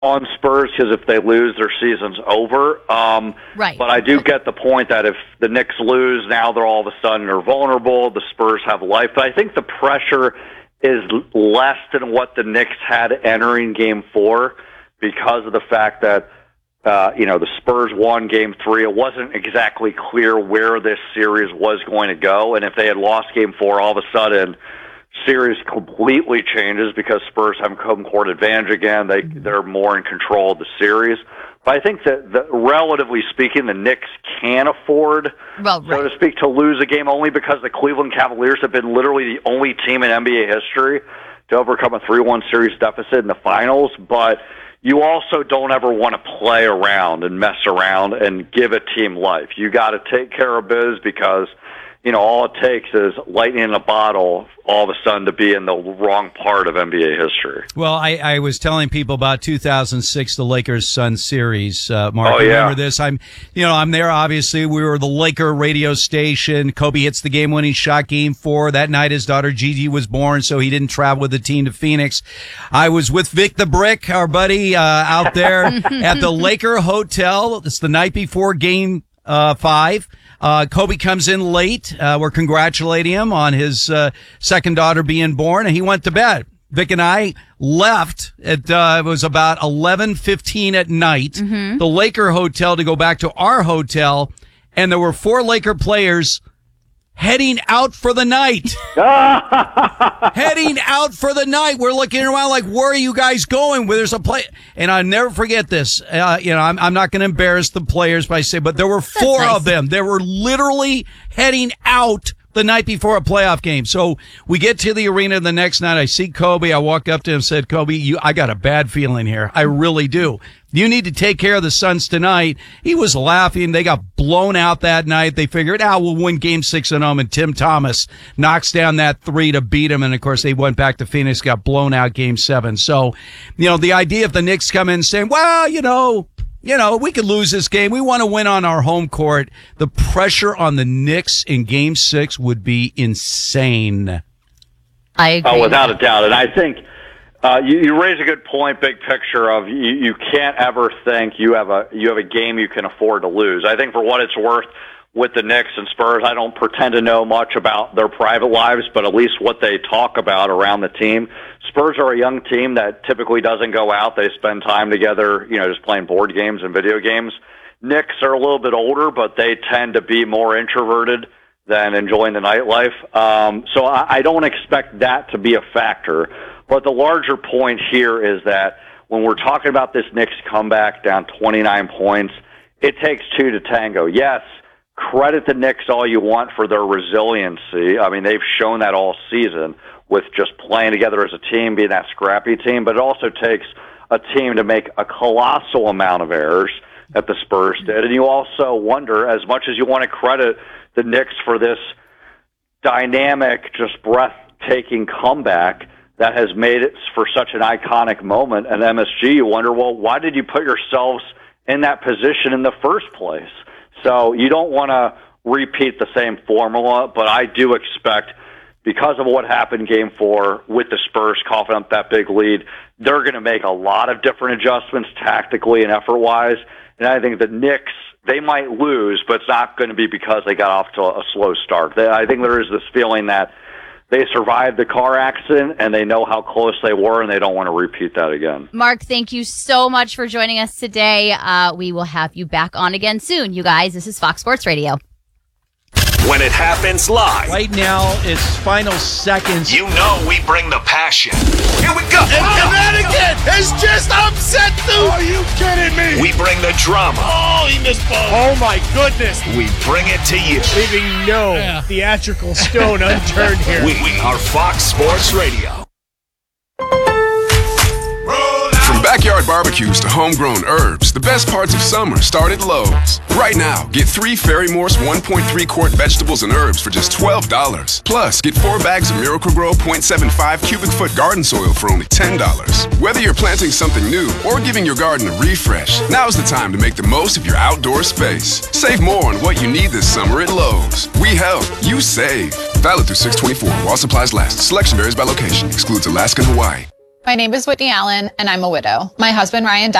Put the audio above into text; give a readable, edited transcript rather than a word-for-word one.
on Spurs because if they lose, their season's over. Right. But I do get the point that if the Knicks lose, now they're all of a sudden are vulnerable. The Spurs have life. But I think the pressure is less than what the Knicks had entering Game 4 because of the fact that the Spurs won Game 3. It wasn't exactly clear where this series was going to go, and if they had lost Game 4, all of a sudden, series completely changes because Spurs have home court advantage again. They're more in control of the series. But I think that relatively speaking, the Knicks can afford, so to speak, to lose a game only because the Cleveland Cavaliers have been literally the only team in NBA history to overcome a 3-1 series deficit in the finals. But you also don't ever want to play around and mess around and give a team life. You got to take care of biz because, all it takes is lightning in a bottle all of a sudden to be in the wrong part of NBA history. Well, I was telling people about 2006, the Lakers-Suns series. Mark, remember this? I'm there, obviously. We were the Laker radio station. Kobe hits the game-winning shot, Game 4. That night, his daughter Gigi was born, so he didn't travel with the team to Phoenix. I was with Vic the Brick, our buddy, out there at the Laker Hotel. It's the night before Game 5. Kobe comes in late. We're congratulating him on his second daughter being born, and he went to bed. Vic and I left at it was about 11:15 at night, the Laker hotel to go back to our hotel, and there were 4 Laker players heading out for the night. Heading out for the night. We're looking around like, where are you guys going? Where there's a play. And I'll never forget this. I'm not going to embarrass the players by saying, but there were 4 of them. They were literally heading out the night before a playoff game. So we get to the arena the next night. I see Kobe. I walk up to him and said, Kobe, I got a bad feeling here. I really do. You need to take care of the Suns tonight. He was laughing. They got blown out that night. They figured, we'll win Game 6 at home. And Tim Thomas knocks down that 3 to beat him. And, of course, they went back to Phoenix, got blown out Game 7. So, the idea of the Knicks come in saying, we could lose this game. We want to win on our home court. The pressure on the Knicks in Game 6 would be insane. I agree. Oh, without a doubt. And I think you raise a good point, big picture of you can't ever think you have a game you can afford to lose. I think for what it's worth with the Knicks and Spurs, I don't pretend to know much about their private lives, but at least what they talk about around the team. Spurs are a young team that typically doesn't go out. They spend time together, just playing board games and video games. Knicks are a little bit older, but they tend to be more introverted than enjoying the nightlife. So I don't expect that to be a factor. But the larger point here is that when we're talking about this Knicks comeback down 29 points, it takes 2 to tango. Yes, credit the Knicks all you want for their resiliency. I mean, they've shown that all season with just playing together as a team, being that scrappy team. But it also takes a team to make a colossal amount of errors that the Spurs did. And you also wonder, as much as you want to credit the Knicks for this dynamic, just breathtaking comeback that has made it for such an iconic moment at MSG, you wonder, well, why did you put yourselves in that position in the first place? So you don't want to repeat the same formula, but I do expect, because of what happened in Game 4 with the Spurs coughing up that big lead, they're going to make a lot of different adjustments tactically and effort-wise. And I think the Knicks, they might lose, but it's not going to be because they got off to a slow start. I think there is this feeling that they survived the car accident and they know how close they were and they don't want to repeat that again. Mark, thank you so much for joining us today. We will have you back on again soon, you guys. This is Fox Sports Radio. When it happens live. Right now, it's final seconds. You know we bring the passion. Here we go. And that again has just upset dude. Are you kidding me? We bring the drama. Oh, he missed ball. Oh, my goodness. We bring it to you. Leaving no theatrical stone unturned here. We are Fox Sports Radio. From backyard barbecues to homegrown herbs, the best parts of summer start at Lowe's. Right now, get 3 Ferry-Morse 1.3 quart vegetables and herbs for just $12. Plus, get 4 bags of Miracle-Gro 0.75 cubic foot garden soil for only $10. Whether you're planting something new or giving your garden a refresh, now's the time to make the most of your outdoor space. Save more on what you need this summer at Lowe's. We help, you save. Valid through 6/24 while supplies last. Selection varies by location. Excludes Alaska and Hawaii. My name is Whitney Allen, and I'm a widow. My husband, Ryan,